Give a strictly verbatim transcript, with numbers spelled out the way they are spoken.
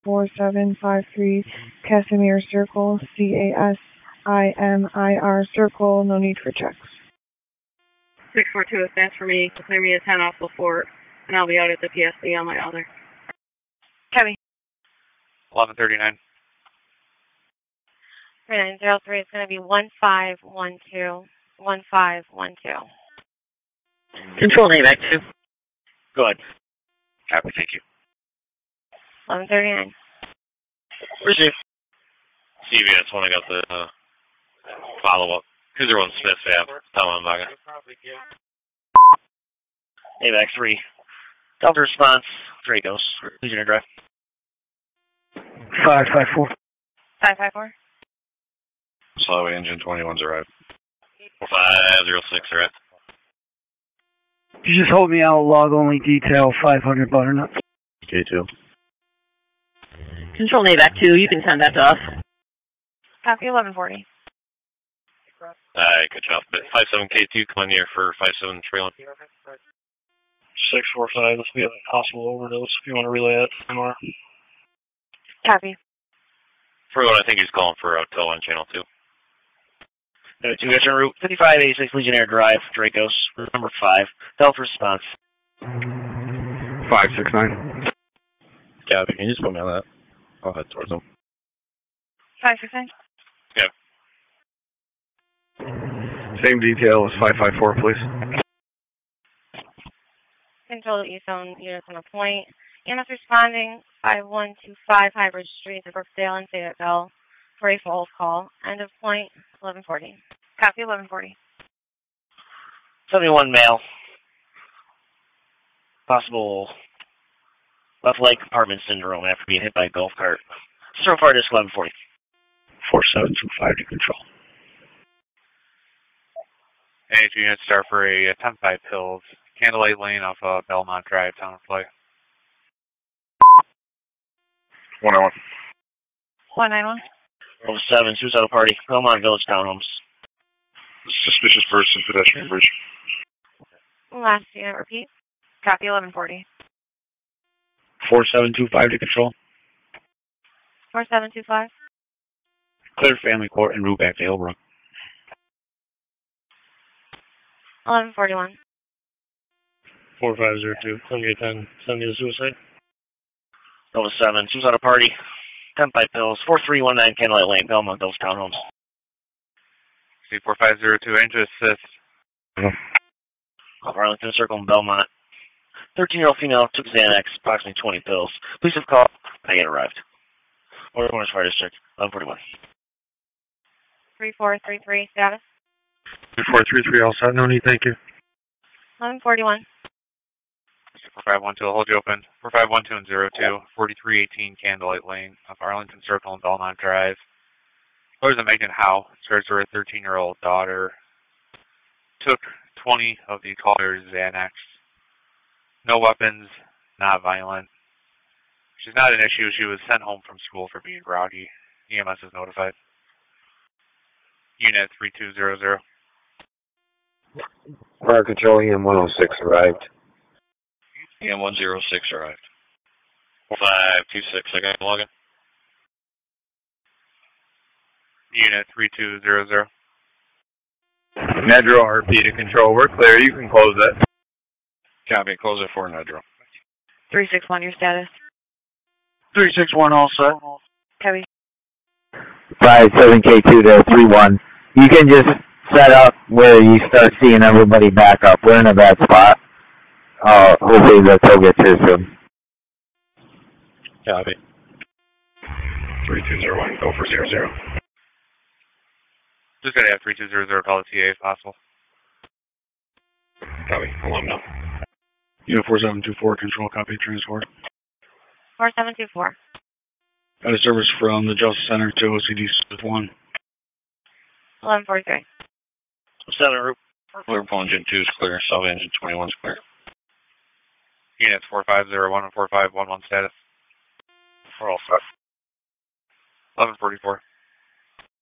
four seven five three Casimir Circle, C A S I M I R Circle, no need for checks. six four two, advance for me, clear me a ten off the fort, and I'll be out at the P S B on my other. Kevin. eleven thirty-nine. nine zero three, it's going to be one five one two. one five one two. Control name back two. Go ahead. Copy, thank you. eleven thirty-nine. Receive. C V S one, I got the uh, follow-up. two zero one Smith Ave, Talamaga. AVAC three. Delta response, Dracos, Legionnaire Drive. five five four. five five four. Slow engine twenty-one's arrived. five zero six, arrived. You just hold me out, log only detail five hundred butternuts. K two. Control name back two, you can send that to us. Copy eleven forty. Alright, good job. five seven K two, come in here for five seven trailing. six four five, let's get a possible overdose if you want to relay that tomorrow. Copy. For one, I think he's calling for uh, tow on channel two. No, two guys en route, fifty-five eighty-six Legionnaire Drive, Dracos, number five. Delta response. five six nine. Yeah, can you just put me on that? I'll head towards him. five six nine. Yeah. Same detail as five five four, please. Control East Zone units on the point. E M S responding five one two five Hybrid Street to Brookdale and Fayetteville for a false call. End of point eleven forty. Copy eleven forty. seventy-one male. Possible left leg compartment syndrome after being hit by a golf cart. So far, this eleven forty. four seven two five to control. Hey, two units start for a ten five pills. Candlelight Lane off uh, Belmont Drive, Town of Flight. one oh one. one nine one. Over seven, suicidal party, Belmont Village Townhomes. Suspicious person, pedestrian bridge. Last unit, repeat. Copy eleven forty. four seven two five to control. four seven two five. Clear family court and route back to Hillbrook. eleven forty-one. four five zero two, Columbia ten, send me a suicide. Over seven, suicidal party, ten five pills, four three one nine Candlelight Lane, Belmont Village Townhomes. C four five zero two, aim to assist. Off Arlington Circle in Belmont. thirteen-year-old female took Xanax, approximately twenty pills. Police have called. I get arrived. Order Corners Fire District, eleven forty-one. three four three three, status. three four three three, all set, no need, thank you. eleven forty-one. four five one two, I'll hold you open. four five one two and zero two, forty-three eighteen Candlelight Lane off Arlington Circle and Belmont Drive. There's a Megan Howe, serves her thirteen-year-old daughter. Took twenty of the caller's Xanax. No weapons, not violent. She's not an issue. She was sent home from school for being rowdy. E M S is notified. Unit three two zero zero. Fire control, E M one oh six arrived. E M one oh six arrived. five two six, I got login. Unit three two zero zero. Nedro R P to control. We're clear. You can close it. Copy. Close it for Nedro. three six one, your status. three six one, all set. Copy. five seven K two to three one. You can just set up where you start seeing everybody back up. We're in a bad spot. Uh, hopefully the tow gets here soon. Copy. three two zero one, go for zero zero. Just gotta have three two zero zero call the T A if possible. Copy. Hold on now. Unit four seven two four, control, copy, transport. four seven two four. Got a service from the Justice Center to O C D Smith one. eleven forty-three. seven route. Liverpool engine two is clear. South engine twenty-one is clear. Units four five zero one and four five one one status. We're all set. eleven forty-four.